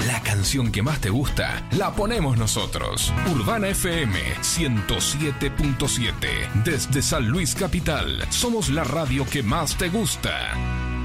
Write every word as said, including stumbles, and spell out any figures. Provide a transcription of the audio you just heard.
La canción que más te gusta, la ponemos nosotros. Urbana F M ciento siete punto siete. Desde San Luis Capital, somos la radio que más te gusta.